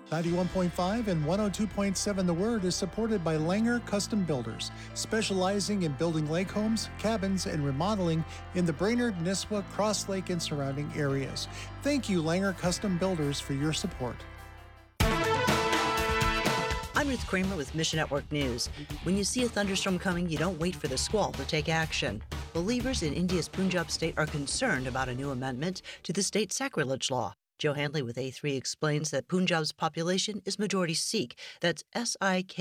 91.5 and 102.7 The Word is supported by Langer Custom Builders, specializing in building lake homes, cabins, and remodeling in the Brainerd, Nisswa, Cross Lake, and surrounding areas. Thank you, Langer Custom Builders, for your support. I'm Ruth Kramer with Mission Network News. When you see a thunderstorm coming, you don't wait for the squall to take action. Believers in India's Punjab state are concerned about a new amendment to the state sacrilege law. Joe Handley with A3 explains that Punjab's population is majority Sikh. That's SIK.